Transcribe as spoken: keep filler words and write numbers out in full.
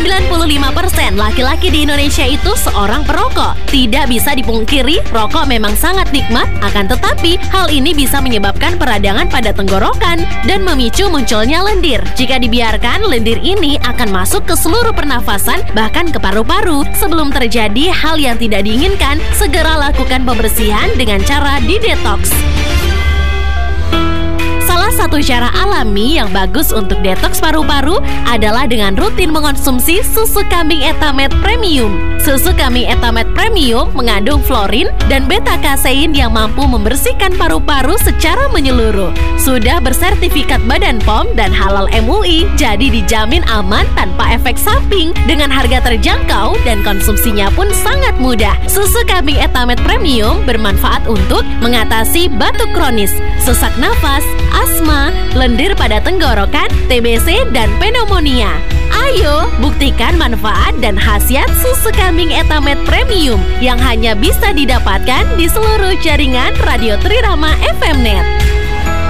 sembilan puluh lima persen laki-laki di Indonesia itu seorang perokok. Tidak bisa dipungkiri, rokok memang sangat nikmat, akan tetapi hal ini bisa menyebabkan peradangan pada tenggorokan dan memicu munculnya lendir. Jika dibiarkan, lendir ini akan masuk ke seluruh pernafasan, bahkan ke paru-paru. Sebelum terjadi hal yang tidak diinginkan, segera lakukan pembersihan dengan cara didetoks. Salah satu cara alami yang bagus untuk detoks paru-paru adalah dengan rutin mengonsumsi susu kambing Etamet Premium. Susu kambing Etamet Premium mengandung fluorin dan beta-kasein yang mampu membersihkan paru-paru secara menyeluruh. Sudah bersertifikat Badan P O M dan halal M U I, jadi dijamin aman tanpa efek samping dengan harga terjangkau dan konsumsinya pun sangat mudah. Susu kambing Etamet Premium bermanfaat untuk mengatasi batuk kronis, sesak nafas, asma, lendir pada tenggorokan, T B C, dan pneumonia. Ayo, buktikan manfaat dan khasiat susu kambing Etamet Premium yang hanya bisa didapatkan di seluruh jaringan Radio Trirama F M Net.